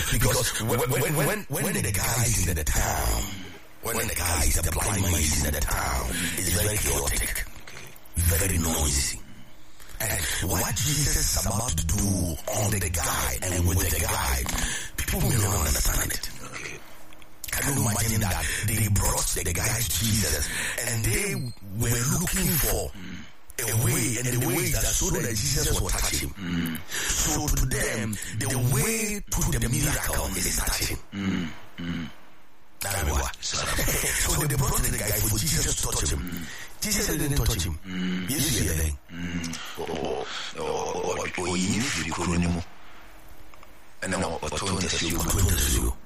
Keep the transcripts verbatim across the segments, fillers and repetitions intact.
Because when when when when, when the guy is in the town, when the guy is the blind man is in the town, it's very chaotic, very noisy. And what Jesus is about to do on the guy and with the guy, people may not understand it. Can you imagine that they brought the guy to Jesus and they were looking for a way, and the way is that so that Jesus will touch him. Mm. So to them, the way to the miracle is touching. Mm. Mm. That's what. So they brought the guy for Jesus to touch him. Mm. Jesus didn't touch him. Mm. Yes, you hear oh, oh, oh, you need to be chronic. And now, what told us you, what told us you.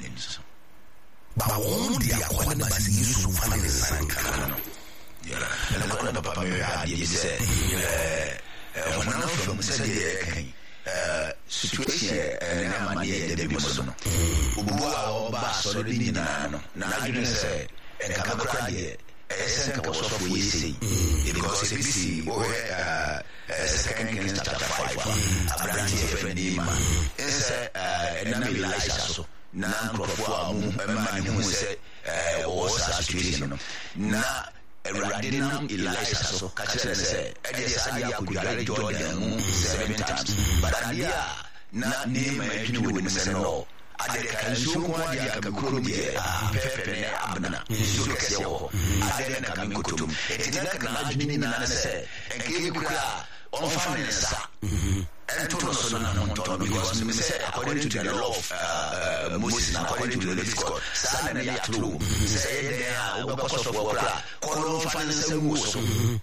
But only the aquarium is used to find the sun. Yeah, and I'm going to papa me had you said uh when I'm from said uh situation and I'm near the Bible. Ubu ba so di na no na adwene say e ka kra de ese ka so for we say because it be uh second Kings chapter five Abraham friend ma is uh na me Elisha so na nkrofo amu e ma ni hu say uh was situation na Radinam Elisha so catch say Edia Kudare Jordan seven times. But Adia na name a you win say no. Ade kan so ko adia ka kuro die pepe ne abna. So kese wo. Ade na ka mikutum. Etina ka na adwini na say enke kura on fan sa. And to so na no to because me say according to the law of uh, Moses, according to the Leviticus, sa na ya true. Say there o because of okra. Kono fan say wo.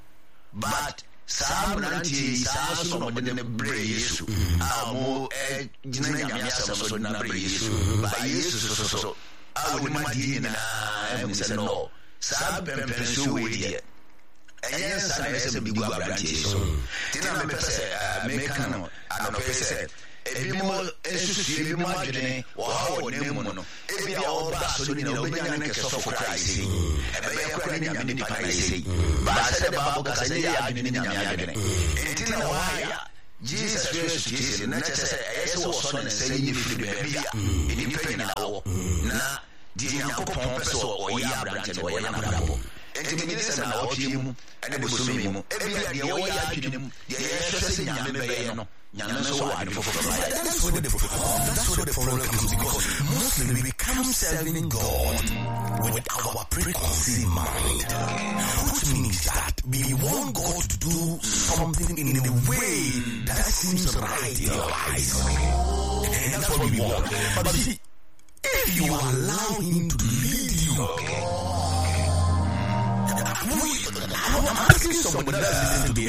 But some nanti sa so no de ne bre Yesu. Amo e gina nyame asem so na bre Yesu. Ba Yesu so so so. Awu ma di na em say no. Sa pempen so we die. And yes, I say big guarantee. So, Tina me say, make no, and no say, if you more, if you imagine, or how name no, if you are back, so you know, we can make a soft Christ. And we are crying in the Palace. But I said about because they are in the Yamagane. And Tina, why? Jesus resurrected, not just as was son and say, if you be in the penny now, na, the Yankopon person or Yabranton or Yamabo. And the minister now of him and the Busumi, every day, all you the air Yaman Bayano, Yaman so wide for that's where the that's where the problem comes because mostly we become serving God with our preconceived mind, which means that we want God to do something in the way that seems right in our eyes. And that's what we want. But see, if you allow Him to lead you, I'm asking somebody that is listening to the